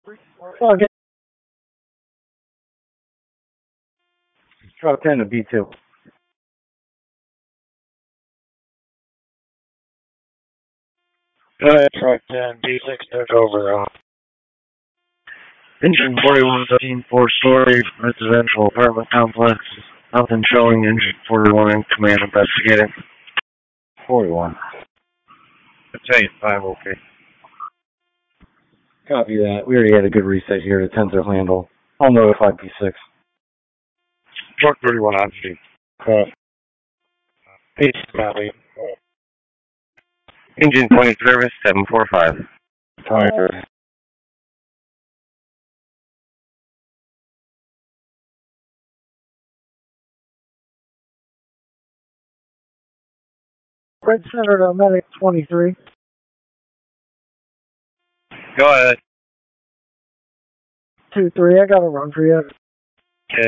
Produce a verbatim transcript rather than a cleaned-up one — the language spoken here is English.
Okay. Drop ten to B two. Go ahead, truck ten, B six took over. Uh, engine forty-one thirteen, four-story residential apartment complex. Nothing showing. Engine forty-one in command investigating. forty-one. I'd say it's five, okay. Copy that. We already had a good reset here. The tens will handle. I'll notify P six. Truck thirty-one on scene. Uh, H Valley. Engine point service seven four five. Tired. Red Center to Medic twenty-three. Go ahead. two three, I got a run for you.